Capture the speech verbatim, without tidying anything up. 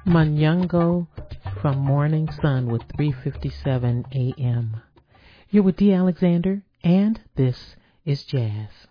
Manyongo from Morning Sun with three fifty-seven a.m. You're with D. Alexander, and this is Jazz.